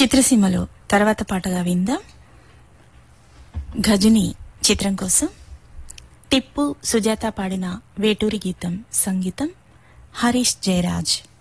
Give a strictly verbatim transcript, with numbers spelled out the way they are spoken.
చిత్రసీమలో తర్వాత పాటగా విందాం. గజని చిత్రం కోసం టిప్పు సుజాత పాడిన వేటూరి గీతం, సంగీతం హరీష్ జయరాజ్.